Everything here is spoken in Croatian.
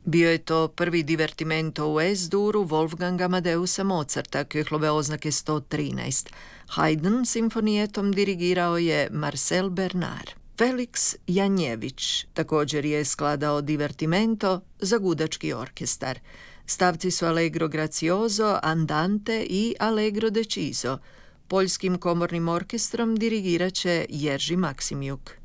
Bio je to prvi divertimento u S-duru Wolfganga Amadeusa Mozarta, Köchlove oznake 113. Haydn simfonijetom dirigirao je Marcel Bernard. Felix Janjević također je skladao divertimento za gudački orkestar. Stavci su Allegro grazioso, Andante i Allegro deciso. Poljskim komornim orkestrom dirigirat će Jerzy Maksimjuk.